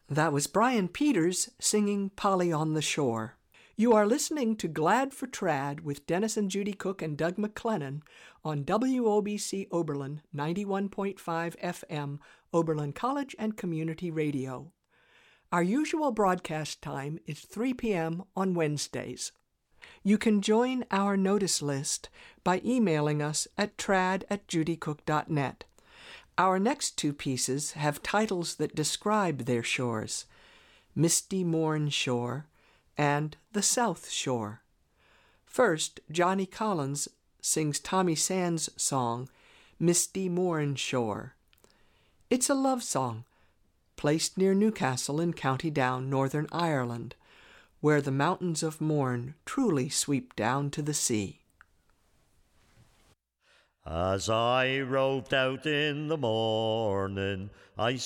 That was Brian Peters singing Polly on the Shore. You are listening to Glad for Trad with Dennis and Judy Cook and Doug McClennan on WOBC Oberlin 91.5 FM, Oberlin College and Community Radio. Our usual broadcast time is 3 p.m. on Wednesdays. You can join our notice list by emailing us at trad@judycook.net. Our next two pieces have titles that describe their shores: Misty Morn Shore and The South Shore. First, Johnny Collins sings Tommy Sands' song, Misty Morn Shore. It's a love song, placed near Newcastle in County Down, Northern Ireland, where the mountains of Mourne truly sweep down to the sea. As I roved out in the morning, I